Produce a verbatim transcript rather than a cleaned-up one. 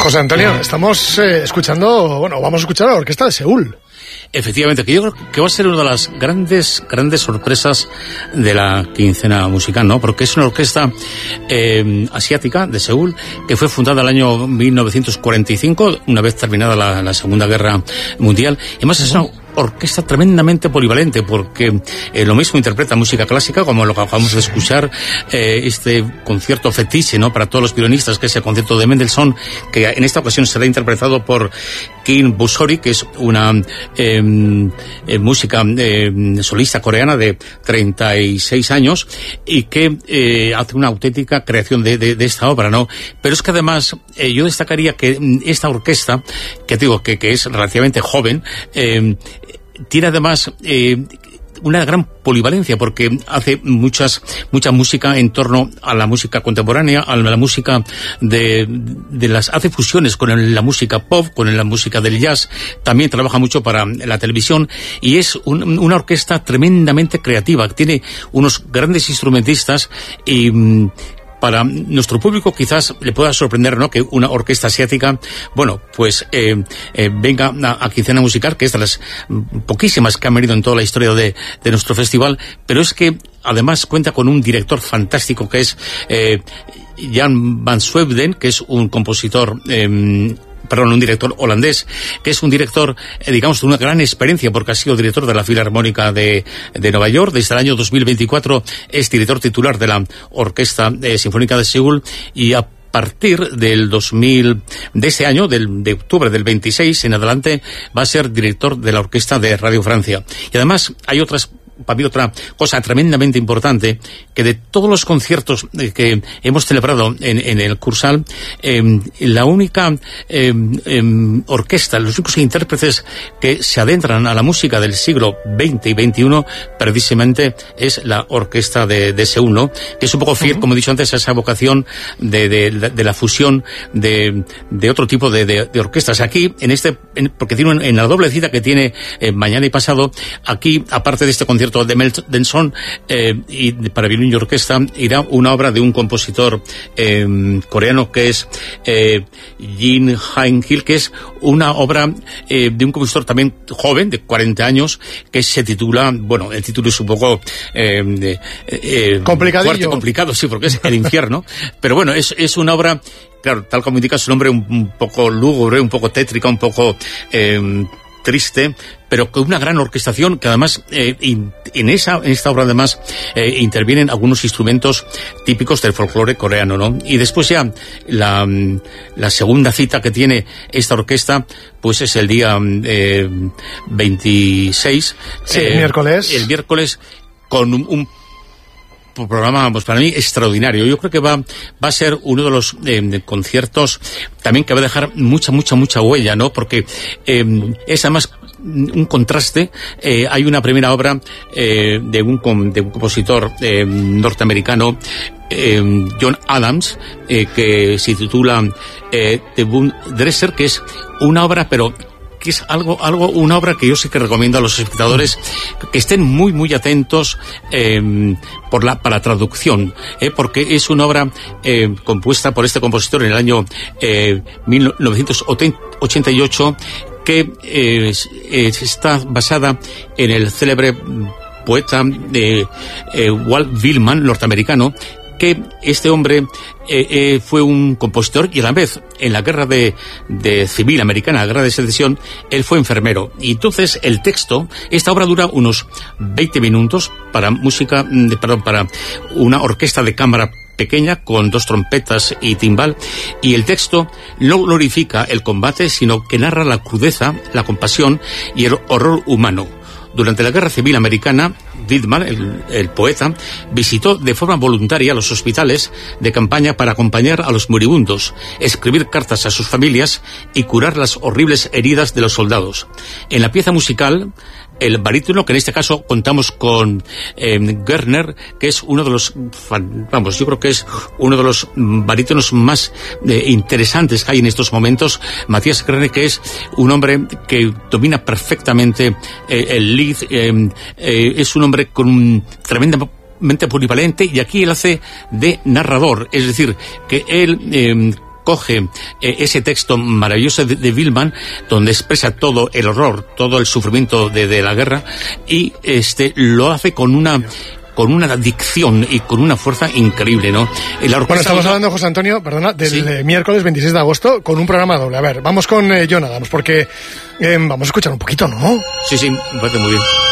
José Antonio, estamos eh, escuchando, bueno, vamos a escuchar a la Orquesta de Seúl. Efectivamente, que yo creo que va a ser una de las grandes, grandes sorpresas de la quincena musical, ¿no? Porque es una orquesta eh, asiática de Seúl que fue fundada en el año mil novecientos cuarenta y cinco, una vez terminada la, la Segunda Guerra Mundial. Y además es una orquesta tremendamente polivalente, porque eh, lo mismo interpreta música clásica, como lo que acabamos de escuchar, eh, este concierto fetiche, ¿no?, para todos los violinistas, que es el concierto de Mendelssohn, que en esta ocasión será interpretado por Kim Busori, que es una eh, eh, música eh, solista coreana de treinta y seis años, y que eh, hace una auténtica creación de, de, de esta obra, ¿no? Pero es que además eh, yo destacaría que esta orquesta, que digo que, que es relativamente joven, eh, tiene además eh, una gran polivalencia, porque hace muchas mucha música en torno a la música contemporánea, a la música de, de las hace fusiones con el, la música pop, con la música del jazz. También trabaja mucho para la televisión, y es un, una orquesta tremendamente creativa. Tiene unos grandes instrumentistas y mm, para nuestro público quizás le pueda sorprender, ¿no?, que una orquesta asiática, bueno, pues eh, eh, venga a, a Quincena Musical, que es de las poquísimas que han venido en toda la historia de, de nuestro festival, pero es que además cuenta con un director fantástico que es eh, Jan van Sweden, que es un compositor eh, perdón, un director holandés, que es un director, eh, digamos, de una gran experiencia, porque ha sido director de la Filarmónica de, de Nueva York. Desde el año dos mil veinticuatro es director titular de la Orquesta eh, Sinfónica de Seúl, y a partir del dos mil, de este año, del, de octubre del veintiséis en adelante, va a ser director de la Orquesta de Radio Francia. Y además hay otras para mí otra cosa tremendamente importante, que de todos los conciertos que hemos celebrado en, en el Kursaal, eh, la única eh, eh, orquesta, los únicos intérpretes que se adentran a la música del siglo veinte y veintiuno, precisamente es la Orquesta de, de Seúl, ¿no?, que es un poco fiel, uh-huh. como he dicho antes, a esa vocación de, de, de, de la fusión de, de otro tipo de, de, de orquestas. Aquí, en este, en, porque tiene un, en la doble cita que tiene eh, mañana y pasado, aquí, aparte de este concierto de Mendelssohn, eh, y para violín y orquesta, irá una obra de un compositor eh, coreano que es eh, Jin Han-il, que es una obra eh, de un compositor también joven, de cuarenta años, que se titula, bueno, el título es un poco eh, eh, complicadillo, fuerte, complicado, sí, porque es El infierno, pero bueno, es, es una obra, claro, tal como indica su nombre, un, un poco lúgubre, un poco tétrica, un poco eh, triste, pero con una gran orquestación, que además eh, in, en esa en esta obra además eh, intervienen algunos instrumentos típicos del folclore coreano, ¿no? Y después ya la, la segunda cita que tiene esta orquesta, pues es el día eh, veintiséis, sí, eh, miércoles, el miércoles, con un, un programa, pues para mí, extraordinario. Yo creo que va va a ser uno de los eh, de conciertos también que va a dejar mucha, mucha, mucha huella, ¿no? Porque eh, es además un contraste. Eh, hay una primera obra eh, de, un, de un compositor eh, norteamericano, eh, John Adams, eh, que se titula eh, The Bund Dresser, que es una obra, pero que es algo, algo, una obra que yo sí que recomiendo a los espectadores que estén muy, muy atentos eh, por la, para la traducción, eh, porque es una obra eh, compuesta por este compositor en el año eh, mil novecientos ochenta y ocho, que eh, eh, está basada en el célebre poeta de eh, Walt Whitman, norteamericano, que este hombre eh, eh, fue un compositor, y a la vez en la guerra de, de civil americana, la guerra de secesión, él fue enfermero. Y entonces el texto, esta obra dura unos veinte minutos para música, de, perdón, para una orquesta de cámara pequeña con dos trompetas y timbal, y el texto no glorifica el combate, sino que narra la crudeza, la compasión y el horror humano. Durante la Guerra Civil Americana, Whitman, el, el poeta, visitó de forma voluntaria los hospitales de campaña para acompañar a los moribundos, escribir cartas a sus familias y curar las horribles heridas de los soldados. En la pieza musical, el barítono, que en este caso contamos con eh, Gerner, que es uno de los, vamos, yo creo que es uno de los barítonos más eh, interesantes que hay en estos momentos. Matthias Gerner, que es un hombre que domina perfectamente eh, el lead, eh, eh, es un hombre con un tremendamente polivalente, y aquí él hace de narrador, es decir, que él eh, coge eh, ese texto maravilloso de, de Billman, donde expresa todo el horror, todo el sufrimiento de, de la guerra, y este lo hace con una con una dicción y con una fuerza increíble, ¿no? La bueno, estamos hablando, José Antonio, perdona, del ¿sí? eh, miércoles veintiséis de agosto, con un programa doble. A ver, vamos con eh, John Adams, porque eh, vamos a escuchar un poquito, ¿no? Sí, sí, me parece muy bien.